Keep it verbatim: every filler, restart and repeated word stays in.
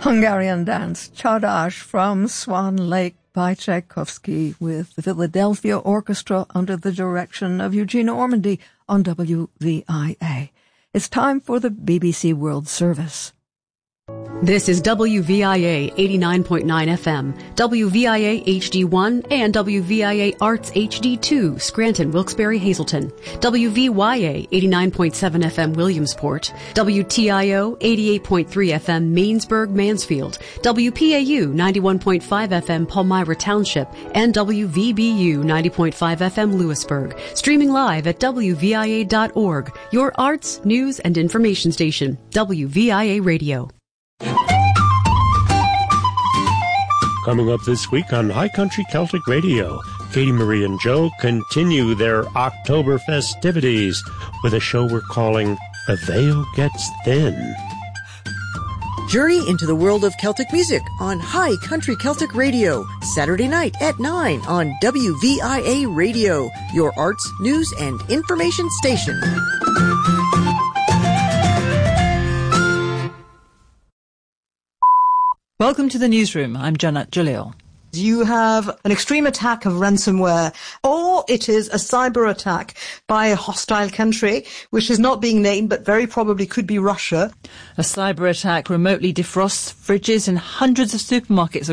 Hungarian dance Csárdás from Swan Lake by Tchaikovsky with the Philadelphia Orchestra under the direction of Eugene Ormandy on W V I A. It's time for the B B C World Service. This is W V I A eighty-nine point nine F M, W V I A H D one, and W V I A Arts H D two, Scranton, Wilkes-Barre, Hazleton, W V Y A eighty-nine point seven F M, Williamsport, W T I O eighty-eight point three F M, Mainsburg, Mansfield, W P A U ninety-one point five F M, Palmyra Township, and W V B U ninety point five F M, Lewisburg. Streaming live at W V I A dot org, your arts, news, and information station, W V I A Radio. Coming up this week on High Country Celtic Radio, Katie Marie and Joe continue their October festivities with a show we're calling The Veil Gets Thin. Journey into the world of Celtic music on High Country Celtic Radio, Saturday night at nine on W V I A Radio, your arts, news, and information station. Welcome to the newsroom. I'm Janet Julio. You have an extreme attack of ransomware, or it is a cyber attack by a hostile country, which is not being named, but very probably could be Russia. A cyber attack remotely defrosts fridges in hundreds of supermarkets